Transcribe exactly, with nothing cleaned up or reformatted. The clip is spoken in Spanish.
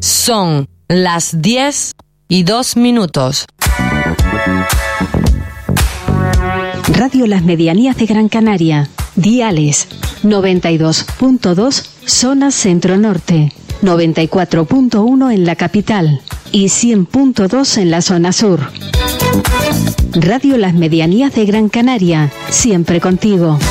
Son las diez y dos minutos. Radio Las Medianías de Gran Canaria. Diales noventa y dos punto dos zona centro-norte, noventa y cuatro punto uno en la capital y cien punto dos en la zona sur. Radio Las Medianías de Gran Canaria, siempre contigo.